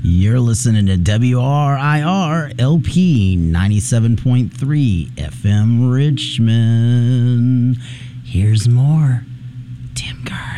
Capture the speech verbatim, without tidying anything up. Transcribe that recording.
You're listening to W R I R L P ninety-seven point three F M Richmond. Here's more Tim Kerr.